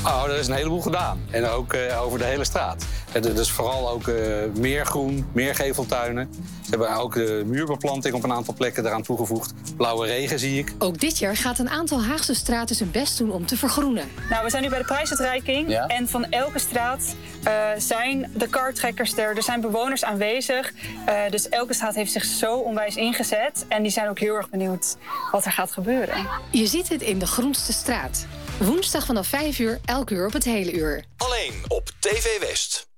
Oh, er is een heleboel gedaan. En ook over de hele straat. Dus vooral ook meer groen, meer geveltuinen. Ze hebben ook de muurbeplanting op een aantal plekken eraan toegevoegd. Blauwe regen zie ik. Ook dit jaar gaat een aantal Haagse straten zijn best doen om te vergroenen. Nou, we zijn nu bij de prijsuitreiking. Ja? En van elke straat zijn de kartrekkers er. Er zijn bewoners aanwezig. Dus elke straat heeft zich zo onwijs ingezet. En die zijn ook heel erg benieuwd wat er gaat gebeuren. Je ziet het in de Groenste Straat. Woensdag vanaf 5 uur, elk uur op het hele uur. Alleen op TV West.